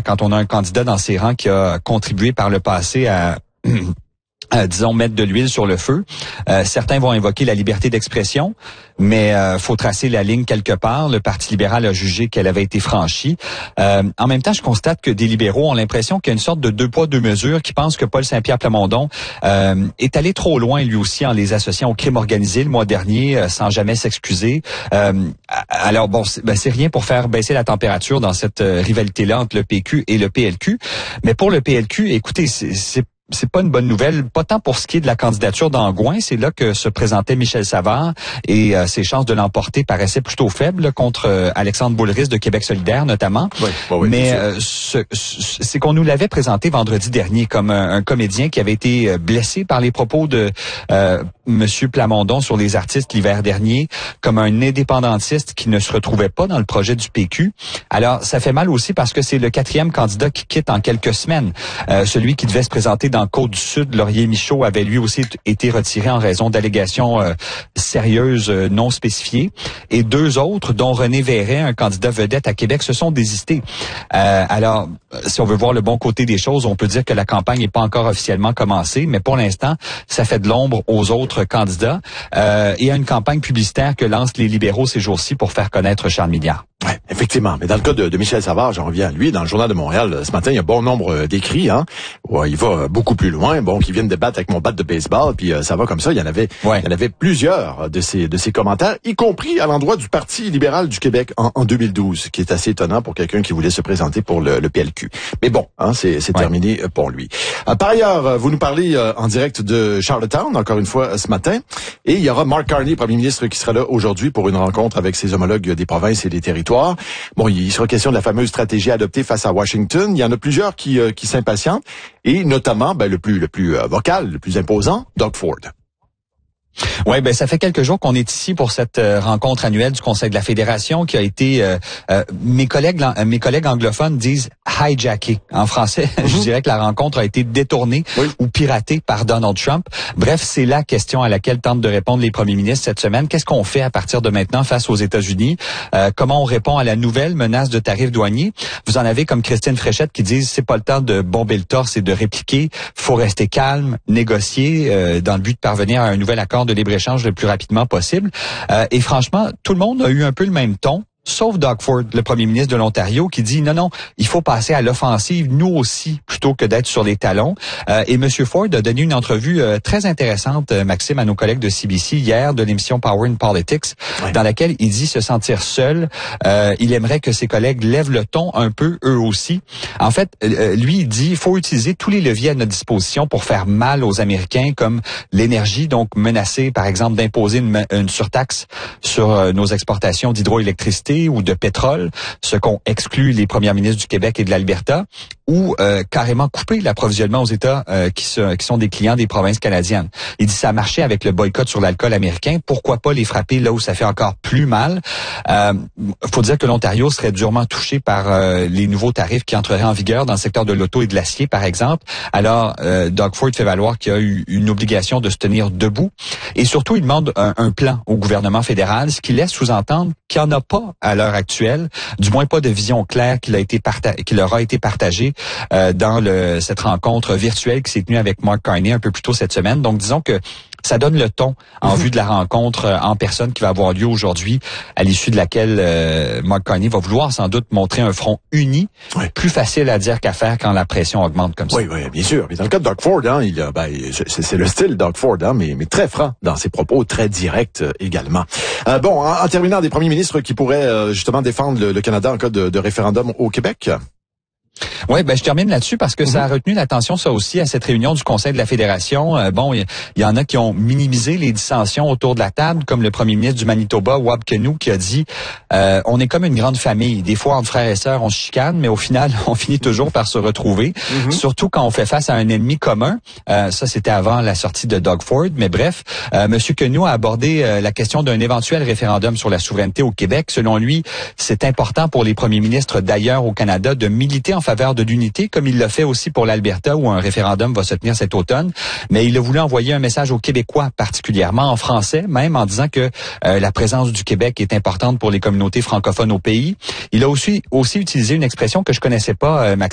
quand on a un candidat dans ses rangs qui a contribué par le passé à disons, mettre de l'huile sur le feu. Certains vont invoquer la liberté d'expression, mais faut tracer la ligne quelque part. Le Parti libéral a jugé qu'elle avait été franchie. En même temps, je constate que des libéraux ont l'impression qu'il y a une sorte de deux poids, deux mesures, qui pensent que Paul Saint-Pierre Plamondon est allé trop loin, lui aussi, en les associant au crime organisé le mois dernier, sans jamais s'excuser. Alors, bon, c'est rien pour faire baisser la température dans cette rivalité-là entre le PQ et le PLQ. Mais pour le PLQ, écoutez, c'est pas une bonne nouvelle, pas tant pour ce qui est de la candidature d'Angouin, c'est là que se présentait Michel Savard et ses chances de l'emporter paraissaient plutôt faibles contre Alexandre Boulris de Québec solidaire notamment. Oui, mais c'est qu'on nous l'avait présenté vendredi dernier comme un comédien qui avait été blessé par les propos de Monsieur Plamondon sur les artistes l'hiver dernier, comme un indépendantiste qui ne se retrouvait pas dans le projet du PQ. Alors, ça fait mal aussi parce que c'est le 4e candidat qui quitte en quelques semaines. Celui qui devait se présenter dans Côte-du-Sud, Laurier Michaud, avait lui aussi été retiré en raison d'allégations sérieuses non spécifiées. Et 2 autres, dont René Verret, un candidat vedette à Québec, se sont désistés. Alors, si on veut voir le bon côté des choses, on peut dire que la campagne n'est pas encore officiellement commencée, mais pour l'instant, ça fait de l'ombre aux autres candidats. Et à une campagne publicitaire que lancent les libéraux ces jours-ci pour faire connaître Charles Milliard. Ouais, effectivement. Mais dans le cas de Michel Savard, j'en reviens à lui, dans le Journal de Montréal, ce matin, il y a bon nombre d'écrits, où il va beaucoup plus loin, qui viennent débattre avec mon bat de baseball, puis ça va comme ça. Il y en avait plusieurs de ces commentaires, y compris à l'endroit du Parti libéral du Québec en 2012, qui est assez étonnant pour quelqu'un qui voulait se présenter pour le PLQ. Mais bon, c'est terminé pour lui. Par ailleurs, vous nous parlez en direct de Charlottetown, encore une fois, ce matin, et il y aura Mark Carney, premier ministre, qui sera là aujourd'hui pour une rencontre avec ses homologues des provinces et des territoires. Bon, il sera question de la fameuse stratégie adoptée face à Washington. Il y en a plusieurs qui s'impatientent, et notamment le plus vocal, le plus imposant, Doug Ford. Oui, ça fait quelques jours qu'on est ici pour cette rencontre annuelle du Conseil de la Fédération qui a été, mes collègues anglophones disent hijackée. En français, je dirais que la rencontre a été détournée ou piratée par Donald Trump. Bref, c'est la question à laquelle tentent de répondre les premiers ministres cette semaine. Qu'est-ce qu'on fait à partir de maintenant face aux États-Unis? Comment on répond à la nouvelle menace de tarifs douaniers? Vous en avez comme Christine Fréchette qui disent c'est pas le temps de bomber le torse et de répliquer. Faut rester calme, négocier dans le but de parvenir à un nouvel accord de libre-échange le plus rapidement possible. Et franchement, tout le monde a eu un peu le même ton. Sauf Doug Ford, le premier ministre de l'Ontario, qui dit non, il faut passer à l'offensive, nous aussi, plutôt que d'être sur les talons. Et M. Ford a donné une entrevue très intéressante, Maxime, à nos collègues de CBC hier, de l'émission Power in Politics, dans laquelle il dit se sentir seul. Il aimerait que ses collègues lèvent le ton un peu, eux aussi. En fait, lui, il dit il faut utiliser tous les leviers à notre disposition pour faire mal aux Américains, comme l'énergie, donc menacer, par exemple, d'imposer une surtaxe sur nos exportations d'hydroélectricité ou de pétrole, ce qu'ont exclu les premiers ministres du Québec et de l'Alberta, ou carrément couper l'approvisionnement aux États qui sont des clients des provinces canadiennes. Il dit ça a marché avec le boycott sur l'alcool américain, pourquoi pas les frapper là où ça fait encore plus mal? Faut dire que l'Ontario serait durement touché par les nouveaux tarifs qui entreraient en vigueur dans le secteur de l'auto et de l'acier, par exemple. Alors, Doug Ford fait valoir qu'il y a eu une obligation de se tenir debout. Et surtout, il demande un plan au gouvernement fédéral, ce qui laisse sous-entendre qu'il n'y en a pas à l'heure actuelle, du moins pas de vision claire qui leur a été partagée dans cette rencontre virtuelle qui s'est tenue avec Mark Carney un peu plus tôt cette semaine. Donc, disons que ça donne le ton en vue de la rencontre en personne qui va avoir lieu aujourd'hui, à l'issue de laquelle Mark Carney va vouloir sans doute montrer un front uni, plus facile à dire qu'à faire quand la pression augmente comme ça. Oui, bien sûr. Mais dans le cas de Doug Ford, c'est le style Doug Ford, mais très franc dans ses propos, très direct également. En terminant, des premiers ministres qui pourraient justement défendre le Canada en cas de référendum au Québec. Oui, je termine là-dessus parce que ça a retenu l'attention, ça aussi, à cette réunion du Conseil de la Fédération. Il y en a qui ont minimisé les dissensions autour de la table, comme le premier ministre du Manitoba, Wab Kinew, qui a dit on est comme une grande famille. Des fois, entre frères et sœurs, on se chicane, mais au final, on finit toujours par se retrouver. Surtout quand on fait face à un ennemi commun. Ça, c'était avant la sortie de Doug Ford. Mais bref, M. Kinew a abordé la question d'un éventuel référendum sur la souveraineté au Québec. Selon lui, c'est important pour les premiers ministres d'ailleurs au Canada de militer en faveur de l'unité, comme il l'a fait aussi pour l'Alberta, où un référendum va se tenir cet automne. Mais il a voulu envoyer un message aux Québécois, particulièrement en français, même en disant que la présence du Québec est importante pour les communautés francophones au pays. Il a aussi utilisé une expression que je connaissais pas, Maxime,